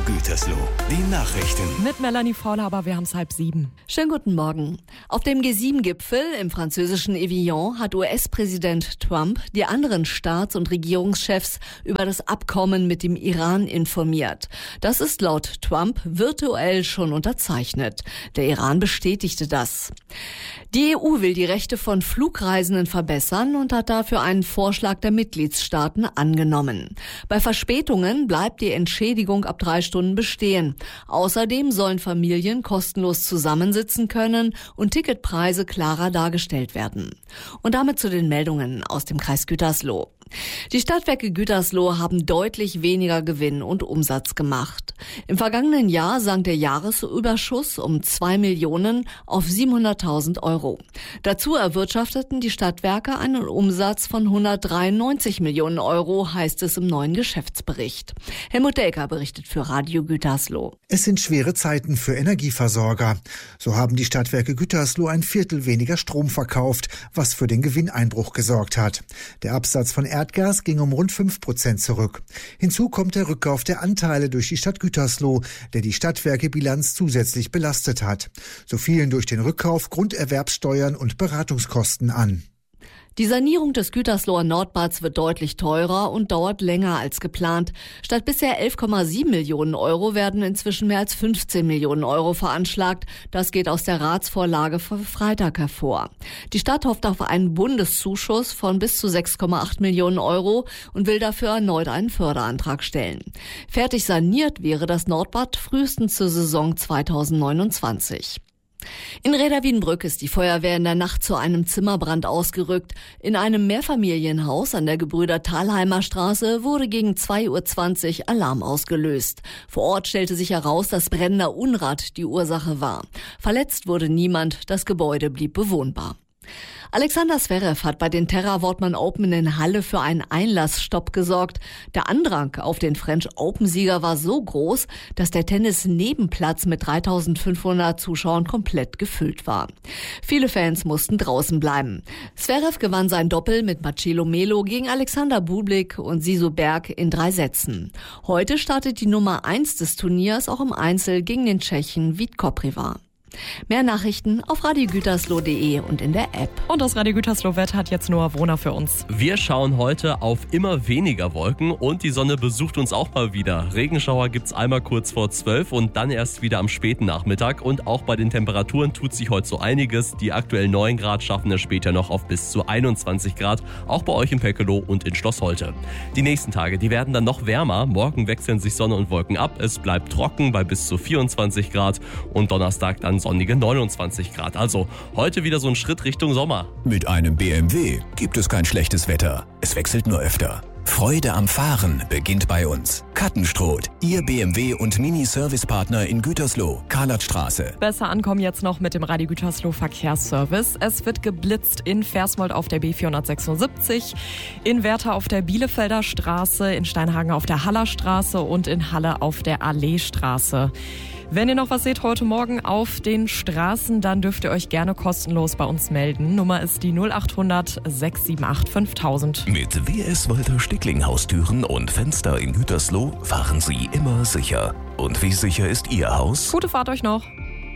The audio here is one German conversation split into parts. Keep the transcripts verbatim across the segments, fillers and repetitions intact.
Gütersloh, die Nachrichten. Mit Melanie Fauler, aber wir haben es halb sieben. Schönen guten Morgen. Auf dem G sieben Gipfel im französischen Evian hat U S-Präsident Trump die anderen Staats- und Regierungschefs über das Abkommen mit dem Iran informiert. Das ist laut Trump virtuell schon unterzeichnet. Der Iran bestätigte das. Die E U will die Rechte von Flugreisenden verbessern und hat dafür einen Vorschlag der Mitgliedstaaten angenommen. Bei Verspätungen bleibt die Entschädigung ab drei Stunden bestehen. Außerdem sollen Familien kostenlos zusammensitzen können und Ticketpreise klarer dargestellt werden. Und damit zu den Meldungen aus dem Kreis Gütersloh. Die Stadtwerke Gütersloh haben deutlich weniger Gewinn und Umsatz gemacht. Im vergangenen Jahr sank der Jahresüberschuss um zwei Millionen auf siebenhunderttausend Euro. Dazu erwirtschafteten die Stadtwerke einen Umsatz von hundertdreiundneunzig Millionen Euro, heißt es im neuen Geschäftsbericht. Helmut Delker berichtet für Radio Gütersloh. Es sind schwere Zeiten für Energieversorger. So haben die Stadtwerke Gütersloh ein Viertel weniger Strom verkauft, was für den Gewinneinbruch gesorgt hat. Der Absatz von Erdgas ging um rund fünf Prozent zurück. Hinzu kommt der Rückkauf der Anteile durch die Stadt Gütersloh, der die Stadtwerkebilanz zusätzlich belastet hat. So fielen durch den Rückkauf Grunderwerbssteuern und Beratungskosten an. Die Sanierung des Gütersloher Nordbads wird deutlich teurer und dauert länger als geplant. Statt bisher elf Komma sieben Millionen Euro werden inzwischen mehr als fünfzehn Millionen Euro veranschlagt. Das geht aus der Ratsvorlage von Freitag hervor. Die Stadt hofft auf einen Bundeszuschuss von bis zu sechs Komma acht Millionen Euro und will dafür erneut einen Förderantrag stellen. Fertig saniert wäre das Nordbad frühestens zur Saison zweitausendneunundzwanzig. In Rheda-Wiedenbrück ist die Feuerwehr in der Nacht zu einem Zimmerbrand ausgerückt. In einem Mehrfamilienhaus an der Gebrüder-Thalheimer Straße wurde gegen zwei Uhr zwanzig Alarm ausgelöst. Vor Ort stellte sich heraus, dass brennender Unrat die Ursache war. Verletzt wurde niemand, das Gebäude blieb bewohnbar. Alexander Zverev hat bei den Terra Wortmann Open in Halle für einen Einlassstopp gesorgt. Der Andrang auf den French Open-Sieger war so groß, dass der Tennis-Nebenplatz mit dreitausendfünfhundert Zuschauern komplett gefüllt war. Viele Fans mussten draußen bleiben. Zverev gewann sein Doppel mit Marcelo Melo gegen Alexander Bublik und Sisu Berg in drei Sätzen. Heute startet die Nummer eins des Turniers auch im Einzel gegen den Tschechen Vít Kopriva. Mehr Nachrichten auf radio gütersloh punkt de und in der App. Und das Radio Gütersloh-Wetter hat jetzt Noah Wohner für uns. Wir schauen heute auf immer weniger Wolken und die Sonne besucht uns auch mal wieder. Regenschauer gibt's einmal kurz vor zwölf und dann erst wieder am späten Nachmittag. Und auch bei den Temperaturen tut sich heute so einiges. Die aktuell neun Grad schaffen es später noch auf bis zu einundzwanzig Grad, auch bei euch in Peckeloh und in Schloss Holte. Die nächsten Tage, die werden dann noch wärmer. Morgen wechseln sich Sonne und Wolken ab. Es bleibt trocken bei bis zu vierundzwanzig Grad und Donnerstag dann sonnige neunundzwanzig Grad. Also heute wieder so ein Schritt Richtung Sommer. Mit einem B M W gibt es kein schlechtes Wetter. Es wechselt nur öfter. Freude am Fahren beginnt bei uns. Kattenstroth, Ihr B M W und Mini-Service-Partner in Gütersloh, Karlatstraße. Besser ankommen jetzt noch mit dem Radio Gütersloh Verkehrsservice. Es wird geblitzt in Versmold auf der B vierhundertsechsundsiebzig, in Werther auf der Bielefelder Straße, in Steinhagen auf der Haller Straße und in Halle auf der Alleestraße. Wenn ihr noch was seht heute Morgen auf den Straßen, dann dürft ihr euch gerne kostenlos bei uns melden. Nummer ist die null achthundert sechs sieben acht fünftausend. Mit W S Walter Stickling Haustüren und Fenster in Gütersloh fahren Sie immer sicher. Und wie sicher ist Ihr Haus? Gute Fahrt euch noch.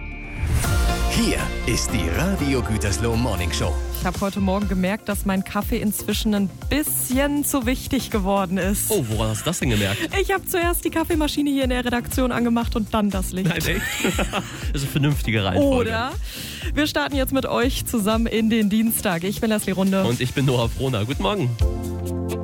Hier ist die Radio Gütersloh Morning Show. Ich habe heute Morgen gemerkt, dass mein Kaffee inzwischen ein bisschen zu wichtig geworden ist. Oh, woran hast du das denn gemerkt? Ich habe zuerst die Kaffeemaschine hier in der Redaktion angemacht und dann das Licht. Nein, echt? Das ist eine vernünftige Reihenfolge. Oder? Wir starten jetzt mit euch zusammen in den Dienstag. Ich bin Leslie Runde. Und ich bin Noah Frohner. Guten Morgen.